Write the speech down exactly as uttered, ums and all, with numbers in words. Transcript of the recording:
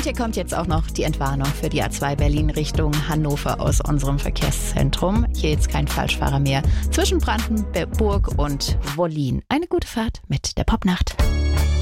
hier kommt jetzt auch noch die Entwarnung für die A zwei Berlin Richtung Hannover aus unserem Verkehrszentrum. Hier jetzt kein Falschfahrer mehr zwischen Brandenburg und Wollin. Eine gute Fahrt mit der Popnacht.